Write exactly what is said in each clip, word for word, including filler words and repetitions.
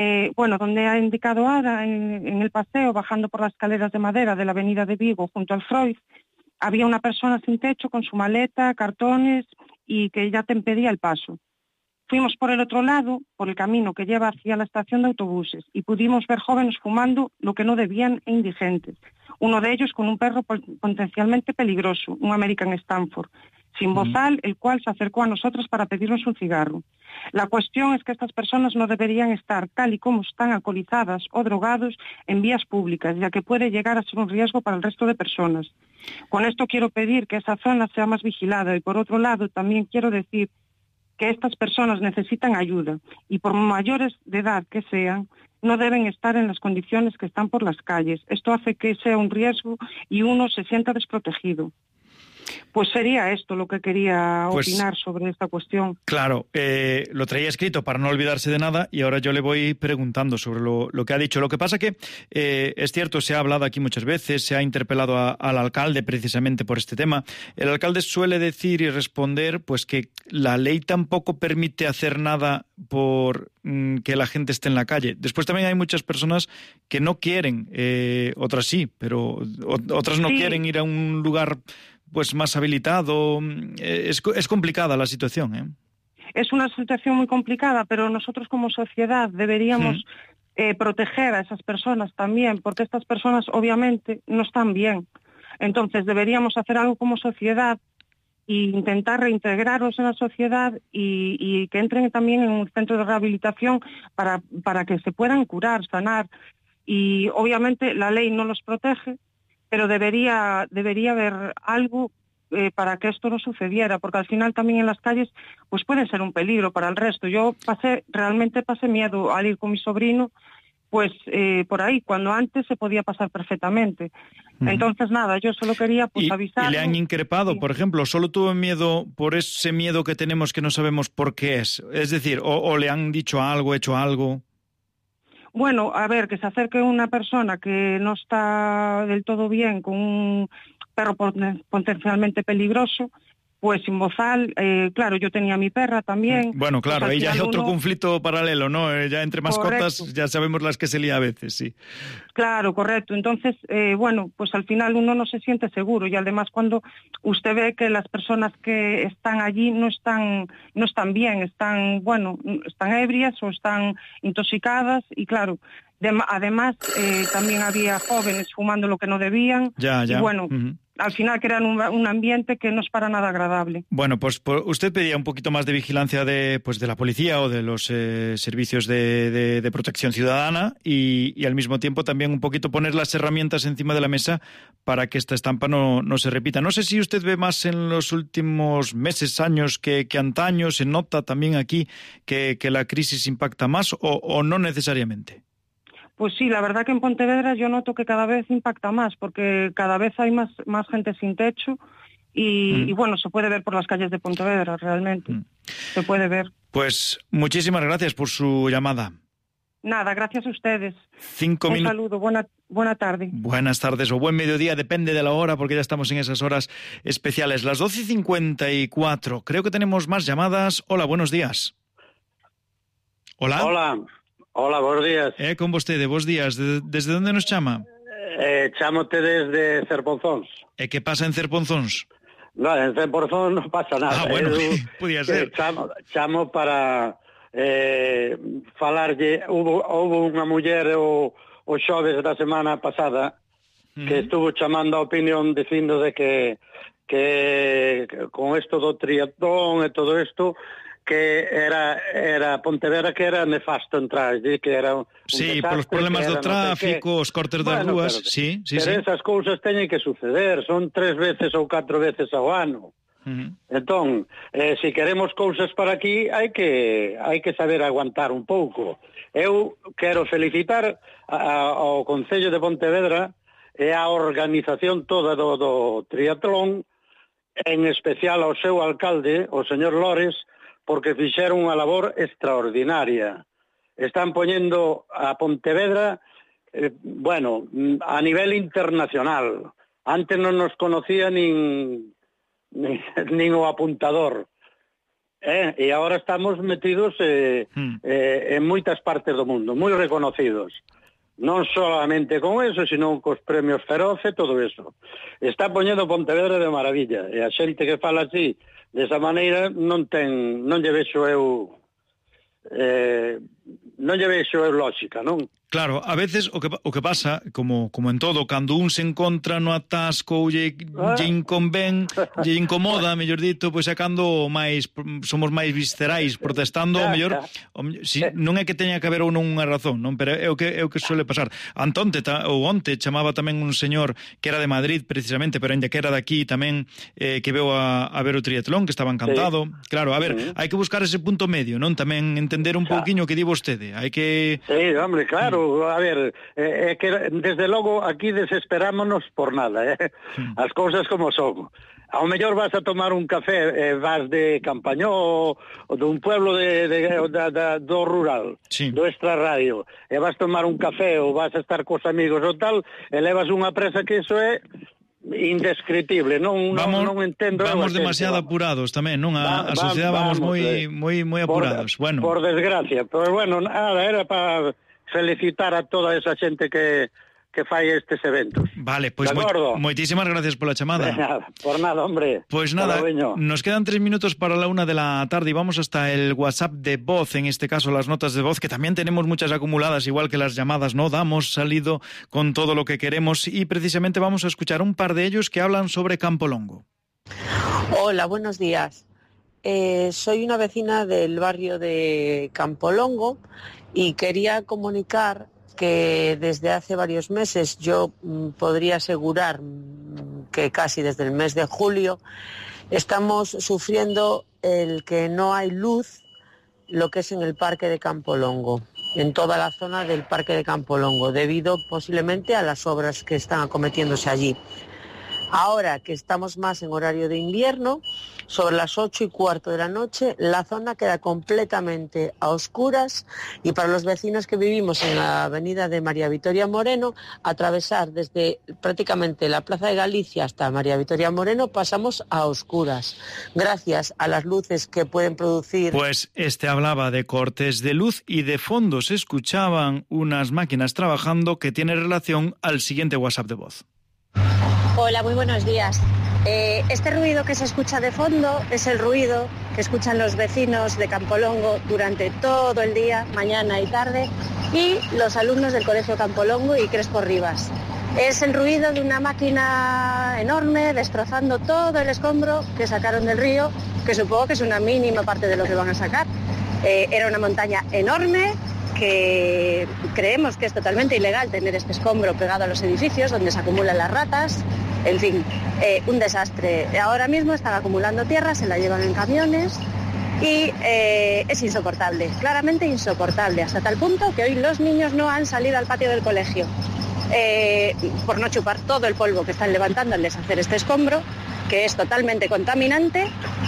Eh, bueno, donde ha indicado Ada, en, en el paseo, bajando por las escaleras de madera de la avenida de Vigo, junto al Freud, había una persona sin techo con su maleta, cartones y que ya te impedía el paso. Fuimos por el otro lado, por el camino que lleva hacia la estación de autobuses, y pudimos ver jóvenes fumando lo que no debían e indigentes. Uno de ellos con un perro potencialmente peligroso, un American Stanford, sin bozal, el cual se acercó a nosotros para pedirnos un cigarro. La cuestión es que estas personas no deberían estar tal y como están alcoholizadas o drogados en vías públicas, ya que puede llegar a ser un riesgo para el resto de personas. Con esto quiero pedir que esa zona sea más vigilada y por otro lado también quiero decir que estas personas necesitan ayuda y por mayores de edad que sean, no deben estar en las condiciones que están por las calles. Esto hace que sea un riesgo y uno se sienta desprotegido. Pues sería esto lo que quería pues, opinar sobre esta cuestión. Claro, eh, lo traía escrito para no olvidarse de nada y ahora yo le voy preguntando sobre lo, lo que ha dicho. Lo que pasa que eh, es cierto, se ha hablado aquí muchas veces, se ha interpelado a, al alcalde precisamente por este tema. El alcalde suele decir y responder pues que la ley tampoco permite hacer nada por mm, que la gente esté en la calle. Después también hay muchas personas que no quieren, eh, otras sí, pero o, otras no sí. quieren ir a un lugar pues más habilitado. Es, es complicada la situación, ¿eh? Es una situación muy complicada, pero nosotros como sociedad deberíamos ¿Mm? eh, proteger a esas personas también, porque estas personas obviamente no están bien. Entonces deberíamos hacer algo como sociedad e intentar reintegrarlos en la sociedad y, y que entren también en un centro de rehabilitación para, para que se puedan curar, sanar. Y obviamente la ley no los protege, pero debería debería haber algo eh, para que esto no sucediera, porque al final también en las calles pues puede ser un peligro para el resto. Yo pasé, realmente pasé miedo al ir con mi sobrino, pues eh, por ahí, cuando antes se podía pasar perfectamente. Uh-huh. Entonces nada, yo solo quería pues ¿Y, avisar. ¿Y le han increpado, sí. por ejemplo? ¿Solo tuvo miedo por ese miedo que tenemos que no sabemos por qué es? Es decir, o, o le han dicho algo, hecho algo... Bueno, a ver, que se acerque una persona que no está del todo bien con un perro potencialmente peligroso, pues sin bozal, eh, claro, yo tenía mi perra también. Bueno, claro, pues ahí ya hay otro uno... conflicto paralelo, ¿no? Ya entre mascotas, correcto. Ya sabemos las que se lía a veces, sí. Claro, correcto. Entonces, eh, bueno, pues al final uno no se siente seguro y además cuando usted ve que las personas que están allí no están, no están bien, están, bueno, están ebrias o están intoxicadas y claro, de, además eh, también había jóvenes fumando lo que no debían. Ya, ya. Y bueno, uh-huh. Al final crean un, un ambiente que no es para nada agradable. Bueno, pues por, usted pedía un poquito más de vigilancia de, pues, de la policía o de los eh, servicios de, de, de protección ciudadana y, y al mismo tiempo también un poquito poner las herramientas encima de la mesa para que esta estampa no, no se repita. No sé si usted ve más en los últimos meses, años que, que antaño, se nota también aquí que, que la crisis impacta más o, o no necesariamente. Pues sí, la verdad que en Pontevedra yo noto que cada vez impacta más, porque cada vez hay más, más gente sin techo y, mm. y bueno, se puede ver por las calles de Pontevedra, realmente. Mm. Se puede ver. Pues muchísimas gracias por su llamada. Nada, gracias a ustedes. Cinco Un minu- saludo, buena, buena tarde. Buenas tardes o buen mediodía, depende de la hora, porque ya estamos en esas horas especiales. Las doce y cincuenta y cuatro. Creo que tenemos más llamadas. Hola, buenos días. Hola. Hola. Hola, buenos días. Eh, con vostede, bons días. De, desde onde nos chama? Eh, chamote desde Cerponzóns. E que pasa en Cerponzóns? No, en Cerponzóns non pasa nada. Ah, bueno, Eu, podía ser. Eh, chamo, chamo para eh, falarlle, hubo, hubo unha muller o, o xoves da semana pasada uh-huh. que estuvo chamando a opinión dicindo de que, que con isto do triatlón e todo isto que era era Pontevedra que era nefasto entrar, que era un sí, desastre, por los problemas do tráfico, no os cortes das bueno, rúas, pero, sí, sí, pero sí. esas cousas teñen que suceder, son tres veces ou catro veces ao ano. Uh-huh. Entón, eh, se queremos cousas para aquí, hai que hai que saber aguantar un pouco. Eu quero felicitar a, a, ao Concello de Pontevedra e a organización toda do, do triatlón, en especial ao seu alcalde, o señor Lores, porque fixeron unha labor extraordinaria. Están poñendo a Pontevedra, eh, bueno, a nivel internacional. Antes non nos conocía nin, nin, nin o apuntador. eh, e agora estamos metidos eh, mm. eh, en moitas partes do mundo, moi reconocidos. Non solamente con eso, sino cos premios Feroz e todo eso. Está poñendo Pontevedra de maravilla, e a xente que fala así, desa maneira, non ten, non lle vexo eu, eh, non lle vexo eu lógica, non? Claro, a veces o que, o que pasa, como, como en todo, cando un se encontra no atasco ou lle, ah. lle inconvén, lle incomoda, mellor dito, pois é cando máis somos máis viscerais, protestando, o mellor, o, si, non é que teña que haber ou non unha razón, non, pero é o que é o que suele pasar. Antonte, ta, ou onte, chamaba tamén un señor que era de Madrid, precisamente, pero ainda que era de aquí tamén, eh, que veu a, a ver o triatlón, que estaba encantado. Sí. Claro, a ver, sí. hai que buscar ese punto medio, non? Tamén entender un pouquiño o que di vostede. Hai que... Sí, hombre, claro. A ver, é eh, que desde logo aquí desesperámonos por nada, eh? Mm. As cousas como son. Ao mellor vas a tomar un café, eh, vas de Campañó ou dun pueblo de, de, de, de, do rural, sí. do extrarradio, e vas a tomar un café ou vas a estar cos amigos ou tal, e levas unha presa que iso é indescriptible, non vamos, non, non entendo. Vamos demasiado apurados tamén, non? A, a sociedade vamos, vamos moi moi moi apurados. Por, bueno. por desgracia, pero bueno, nada, era para felicitar a toda esa xente que que fai estes eventos. Vale, pois pues moi, moitísimas gracias pola chamada. Nada, por nada, hombre. Pois pues nada, nos quedan tres minutos para la una de la tarde y vamos hasta el WhatsApp de voz, en este caso las notas de voz, que también tenemos muchas acumuladas, igual que las llamadas, ¿no? Damos salido con todo lo que queremos y precisamente vamos a escuchar un par de ellos que hablan sobre Campolongo. Hola, buenos días. Eh, soy una vecina del barrio de Campolongo y quería comunicar que desde hace varios meses, yo mm, podría asegurar mm, que casi desde el mes de julio, estamos sufriendo el que no hay luz, lo que es en el parque de Campolongo, en toda la zona del parque de Campolongo, debido posiblemente a las obras que están acometiéndose allí. Ahora que estamos más en horario de invierno, sobre las ocho y cuarto de la noche, la zona queda completamente a oscuras y para los vecinos que vivimos en la avenida de María Victoria Moreno, atravesar desde prácticamente la Plaza de Galicia hasta María Victoria Moreno pasamos a oscuras, gracias a las luces que pueden producir... Pues este hablaba de cortes de luz y de fondo se escuchaban unas máquinas trabajando que tiene relación al siguiente WhatsApp de voz. Hola, muy buenos días. Eh, este ruido que se escucha de fondo es el ruido que escuchan los vecinos de Campolongo durante todo el día, mañana y tarde, y los alumnos del Colegio Campolongo y Crespo Rivas. Es el ruido de una máquina enorme destrozando todo el escombro que sacaron del río, que supongo que es una mínima parte de lo que van a sacar. Eh, era una montaña enorme, que creemos que es totalmente ilegal tener este escombro pegado a los edificios donde se acumulan las ratas, en fin, eh, un desastre. Ahora mismo están acumulando tierra, se la llevan en camiones y eh, es insoportable, claramente insoportable, hasta tal punto que hoy los niños no han salido al patio del colegio eh, por no chupar todo el polvo que están levantando al deshacer este escombro, que es totalmente contaminante,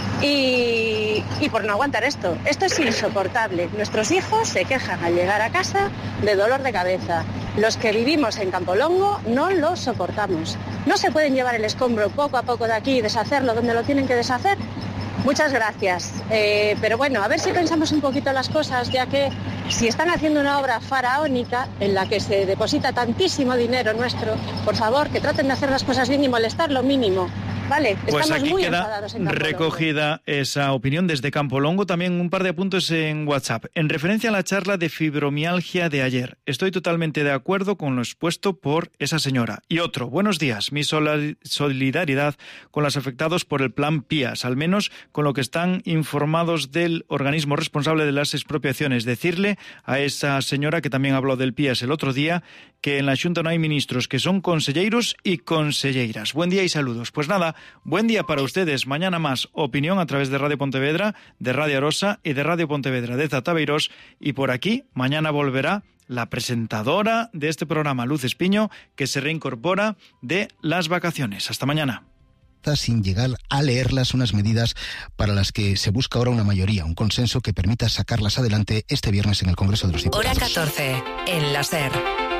y, y por no aguantar esto. Esto es insoportable. Nuestros hijos se quejan al llegar a casa de dolor de cabeza. Los que vivimos en Campolongo no lo soportamos. No se pueden llevar el escombro poco a poco de aquí y deshacerlo donde lo tienen que deshacer. Muchas gracias. Eh, pero bueno, a ver si pensamos un poquito las cosas, ya que si están haciendo una obra faraónica en la que se deposita tantísimo dinero nuestro, por favor, que traten de hacer las cosas bien y molestar lo mínimo. Vale, pues estamos aquí muy queda enfadados en recogida esa opinión desde Campolongo. También un par de apuntes en WhatsApp. En referencia a la charla de fibromialgia de ayer, estoy totalmente de acuerdo con lo expuesto por esa señora. Y otro, buenos días, mi solidaridad con los afectados por el plan PIAS, al menos con lo que están informados del organismo responsable de las expropiaciones. Decirle a esa señora que también habló del PIAS el otro día que en la Xunta no hay ministros, que son conselleiros y conselleiras. Buen día y saludos. Pues nada, buen día para ustedes. Mañana más opinión a través de Radio Pontevedra, de Radio Arosa y de Radio Pontevedra de Zatabeirós. Y por aquí, mañana volverá la presentadora de este programa, Luz Espiño, que se reincorpora de las vacaciones. Hasta mañana. Sin llegar a leerlas, unas medidas para las que se busca ahora una mayoría, un consenso que permita sacarlas adelante este viernes en el Congreso de los Diputados. Hora catorce, en la SER.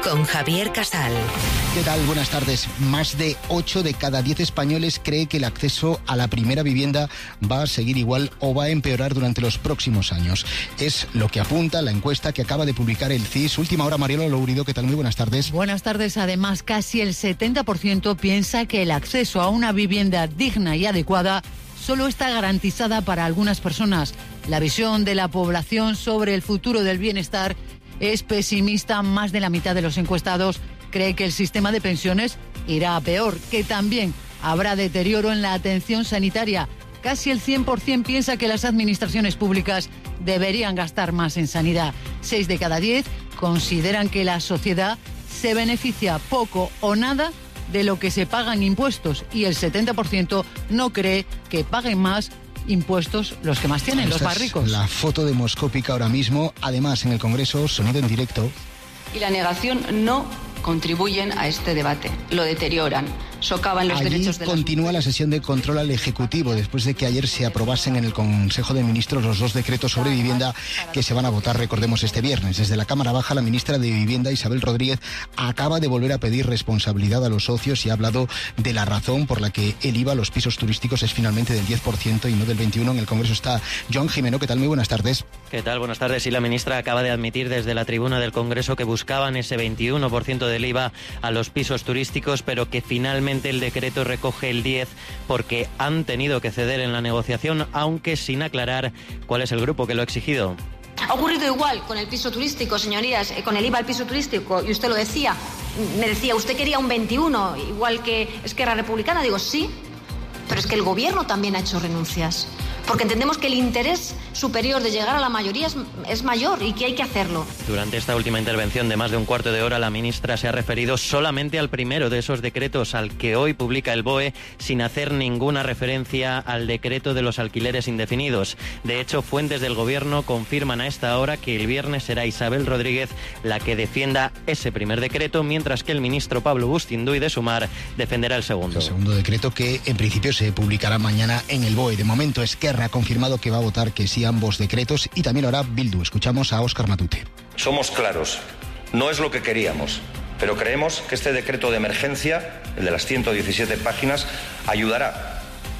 con Javier Casal. ¿Qué tal? Buenas tardes. Más de ocho de cada diez españoles cree que el acceso a la primera vivienda va a seguir igual o va a empeorar durante los próximos años. Es lo que apunta la encuesta que acaba de publicar el C I S. Última hora, Mariela Lourido. ¿Qué tal? Muy buenas tardes. Buenas tardes. Además, casi el setenta por ciento piensa que el acceso a una vivienda digna y adecuada solo está garantizada para algunas personas. La visión de la población sobre el futuro del bienestar es pesimista. Más de la mitad de los encuestados cree que el sistema de pensiones irá a peor, que también habrá deterioro en la atención sanitaria. Casi el cien por ciento piensa que las administraciones públicas deberían gastar más en sanidad. Seis de cada diez consideran que la sociedad se beneficia poco o nada de lo que se paga en impuestos, y el setenta por ciento no cree que paguen más impuestos los que más tienen, Esta los más ricos. Es la foto demoscópica ahora mismo. Además, en el Congreso, sonido en directo. Y la negación no contribuyen a este debate, lo deterioran, socavan los Allí derechos de las continúa la sesión de control al Ejecutivo después de que ayer se aprobasen en el Consejo de Ministros los dos decretos sobre vivienda que se van a votar, recordemos, este viernes. Desde la Cámara Baja, la ministra de Vivienda, Isabel Rodríguez, acaba de volver a pedir responsabilidad a los socios y ha hablado de la razón por la que el I V A a los pisos turísticos es finalmente del diez por ciento y no del veintiuno por ciento. En el Congreso está Joan Jimeno. ¿Qué tal? Muy buenas tardes. ¿Qué tal? Buenas tardes. Y la ministra acaba de admitir desde la tribuna del Congreso que buscaban ese veintiuno por ciento del I V A a los pisos turísticos, pero que finalmente el decreto recoge el diez por ciento porque han tenido que ceder en la negociación, aunque sin aclarar cuál es el grupo que lo ha exigido. Ha ocurrido igual con el piso turístico, señorías, eh, con el I V A al piso turístico, y usted lo decía, me decía, usted quería un veintiuno, igual que Esquerra Republicana. Digo, sí, pero es que el Gobierno también ha hecho renuncias, porque entendemos que el interés superior de llegar a la mayoría es, es mayor y que hay que hacerlo. Durante esta última intervención de más de un cuarto de hora, la ministra se ha referido solamente al primero de esos decretos, al que hoy publica el B O E, sin hacer ninguna referencia al decreto de los alquileres indefinidos. De hecho, fuentes del Gobierno confirman a esta hora que el viernes será Isabel Rodríguez la que defienda ese primer decreto, mientras que el ministro Pablo Bustinduy de Sumar defenderá el segundo. El segundo decreto que en principio se publicará mañana en el B O E. De momento, Esquerra ha confirmado que va a votar que sí a ambos decretos, y también lo hará Bildu. Escuchamos a Óscar Matute. Somos claros, no es lo que queríamos, pero creemos que este decreto de emergencia, el de las ciento diecisiete páginas, ayudará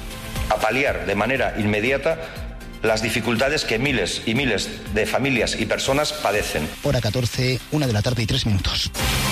a paliar de manera inmediata las dificultades que miles y miles de familias y personas padecen. Hora catorce, una de la tarde y tres minutos.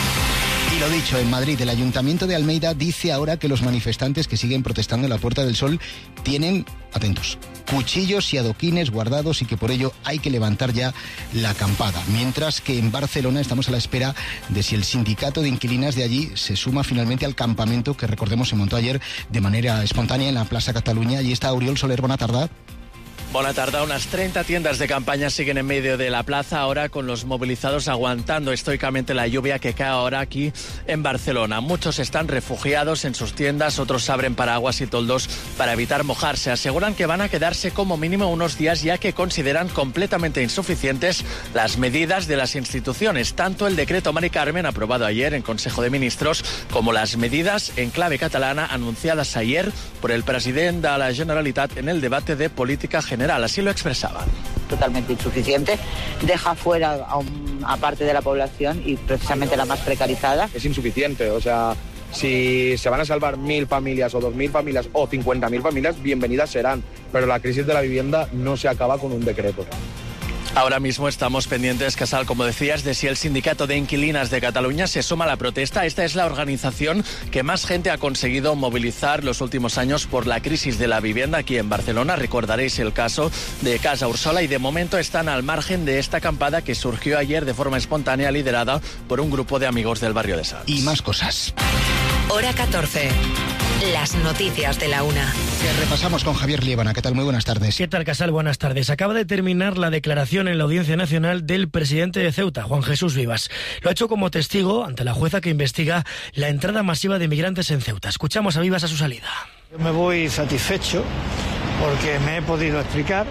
Y lo dicho, en Madrid, el Ayuntamiento de Almeida dice ahora que los manifestantes que siguen protestando en la Puerta del Sol tienen, atentos, cuchillos y adoquines guardados y que por ello hay que levantar ya la acampada. Mientras que en Barcelona estamos a la espera de si el sindicato de inquilinas de allí se suma finalmente al campamento que, recordemos, se montó ayer de manera espontánea en la Plaza Cataluña. Allí está Oriol Soler. Buena tarde. Buena tarde. Unas treinta tiendas de campaña siguen en medio de la plaza, ahora con los movilizados aguantando estoicamente la lluvia que cae ahora aquí en Barcelona. Muchos están refugiados en sus tiendas, otros abren paraguas y toldos para evitar mojarse. Aseguran que van a quedarse como mínimo unos días, ya que consideran completamente insuficientes las medidas de las instituciones, tanto el decreto Mari Carmen aprobado ayer en Consejo de Ministros como las medidas en clave catalana anunciadas ayer por el presidente de la Generalitat en el debate de política general. Así lo expresaba. Totalmente insuficiente, deja fuera a, un, a parte de la población y precisamente la más precarizada. Es insuficiente, o sea, si se van a salvar mil familias o dos mil familias o cincuenta mil familias, bienvenidas serán, pero la crisis de la vivienda no se acaba con un decreto. Ahora mismo estamos pendientes, Casal, como decías, de si el Sindicato de Inquilinas de Cataluña se suma a la protesta. Esta es la organización que más gente ha conseguido movilizar los últimos años por la crisis de la vivienda aquí en Barcelona. Recordaréis el caso de Casa Ursola y de momento están al margen de esta acampada que surgió ayer de forma espontánea, liderada por un grupo de amigos del barrio de Sants. Y más cosas. Hora catorce. Las noticias de la una. Que repasamos con Javier Liébana. ¿Qué tal? Muy buenas tardes. ¿Qué tal, Casal? Buenas tardes. Acaba de terminar la declaración en la Audiencia Nacional del presidente de Ceuta, Juan Jesús Vivas. Lo ha hecho como testigo ante la jueza que investiga la entrada masiva de migrantes en Ceuta. Escuchamos a Vivas a su salida. Yo me voy satisfecho porque me he podido explicar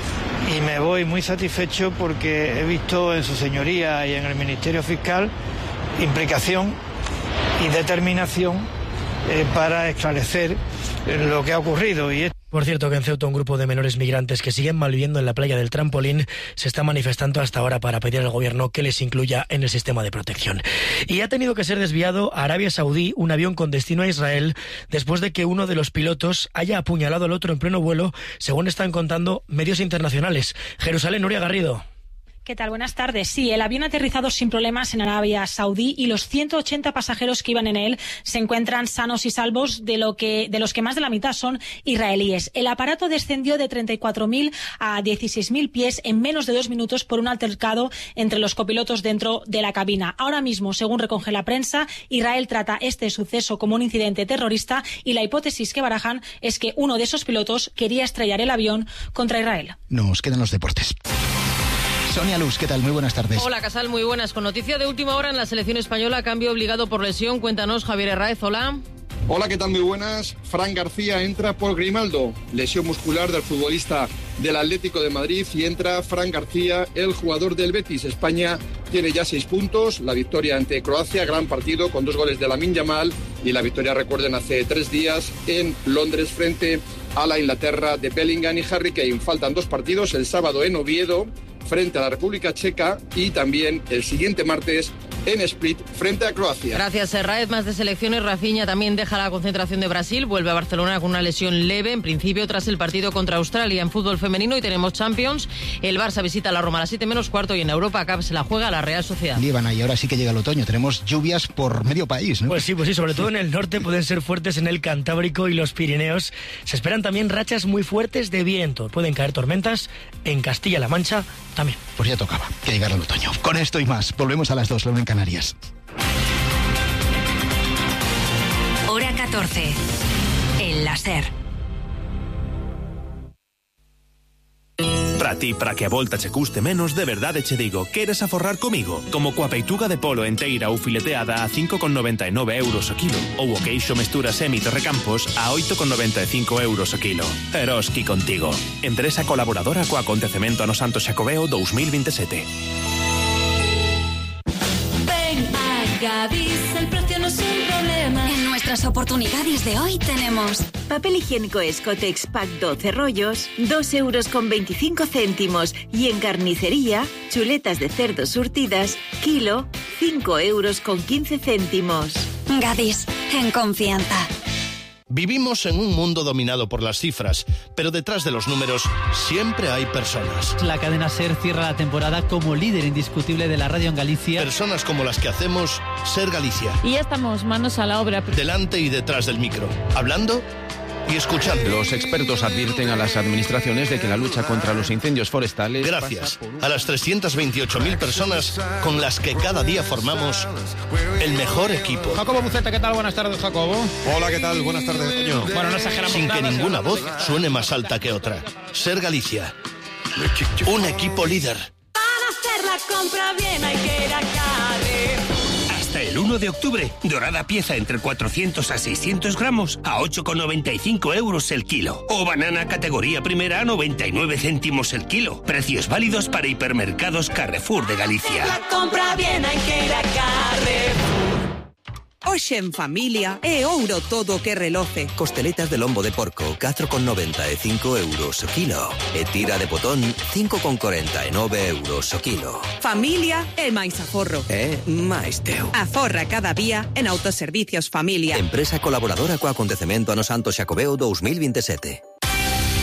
y me voy muy satisfecho porque he visto en su señoría y en el Ministerio Fiscal implicación y determinación eh, para esclarecer lo que ha ocurrido. Y Por cierto, que en Ceuta un grupo de menores migrantes que siguen malviviendo en la playa del Trampolín se está manifestando hasta ahora para pedir al gobierno que les incluya en el sistema de protección. Y ha tenido que ser desviado a Arabia Saudí un avión con destino a Israel después de que uno de los pilotos haya apuñalado al otro en pleno vuelo, según están contando medios internacionales. Jerusalén, Nuria Garrido. ¿Qué tal? Buenas tardes. Sí, el avión ha aterrizado sin problemas en Arabia Saudí y los ciento ochenta pasajeros que iban en él se encuentran sanos y salvos, de, lo que, de los que más de la mitad son israelíes. El aparato descendió de treinta y cuatro mil a dieciséis mil pies en menos de dos minutos por un altercado entre los copilotos dentro de la cabina. Ahora mismo, según recoge la prensa, Israel trata este suceso como un incidente terrorista y la hipótesis que barajan es que uno de esos pilotos quería estrellar el avión contra Israel. Nos quedan los deportes. Sonia Luz, ¿qué tal? Muy buenas tardes. Hola, Casal, muy buenas. Con noticia de última hora en la selección española, cambio obligado por lesión. Cuéntanos, Javier Herráez, hola. Hola, ¿qué tal? Muy buenas. Fran García entra por Grimaldo, lesión muscular del futbolista del Atlético de Madrid, y entra Fran García, el jugador del Betis. España tiene ya seis puntos, la victoria ante Croacia, gran partido con dos goles de Lamine Yamal, y la victoria, recuerden, hace tres días en Londres frente a la Inglaterra de Bellingham y Harry Kane. Faltan dos partidos, el sábado en Oviedo frente a la República Checa y también el siguiente martes en Split frente a Croacia. Gracias, Herráez. Más de selecciones. Rafinha también deja la concentración de Brasil, vuelve a Barcelona con una lesión leve, en principio tras el partido contra Australia. En fútbol femenino y tenemos Champions. El Barça visita a la Roma a las siete menos cuarto y en Europa Cup se la juega la Real Sociedad. Líbana, y ahora sí que llega el otoño. Tenemos lluvias por medio país, ¿no? Pues sí, pues sí, sobre todo en el norte pueden ser fuertes en el Cantábrico y los Pirineos. Se esperan también rachas muy fuertes de viento. Pueden caer tormentas en Castilla-La Mancha también. Pues ya tocaba que llegara el otoño. Con esto y más, volvemos a las dos, lo en Canarias. Hora catorce. El láser. Para ti, para que a volta che custe menos, de verdade che digo, queres aforrar comigo? Como coa peituga de polo enteira ou fileteada a cinco con noventa e nove euros o kilo, ou o queixo mestura semi Torrecampos a oito con noventa e cinco euros o kilo. Eroski contigo. Empresa colaboradora co acontecemento ano Santo Xacobeo dos mil veintisiete. Ven a Gadis, el precio no es un problema. En nuestras oportunidades de hoy tenemos papel higiénico Escotex Pack doce rollos, dos euros con veinticinco céntimos, y en carnicería, chuletas de cerdo surtidas, kilo, cinco euros con quince céntimos. Gadis, en confianza. Vivimos en un mundo dominado por las cifras, pero detrás de los números siempre hay personas. La cadena SER cierra la temporada como líder indiscutible de la radio en Galicia. Personas como las que hacemos SER Galicia. Y ya estamos manos a la obra. Delante y detrás del micro, hablando y escuchando. Los expertos advierten a las administraciones de que la lucha contra los incendios forestales... Gracias a las trescientas veintiocho mil personas con las que cada día formamos el mejor equipo. Jacobo Buceta, ¿qué tal? Buenas tardes, Jacobo. Hola, ¿qué tal? Buenas tardes, Toño. Bueno, no exageramos Sin nada, que ninguna voz suene más alta que otra. SER Galicia. Un equipo líder. Para hacer la compra bien hay que ir a Carrefour. Hasta el uno de octubre, dorada pieza entre cuatrocientos a seiscientos gramos a ocho con noventa y cinco euros el kilo. O banana categoría primera a noventa y nueve céntimos el kilo. Precios válidos para hipermercados Carrefour de Galicia. La compra bien hai que ir a Carrefour. Hoxe en familia é ouro todo o que reloce. Costeletas de lombo de porco, catro con noventa e cinco euros o kilo. E tira de potón, cinco con cuarenta e nove euros o kilo. Familia é máis aforro. É máis teu. Aforra cada día en Autoservicios Familia. Empresa colaboradora co acontecemento ano Santo Xacobeo dos mil veintisiete.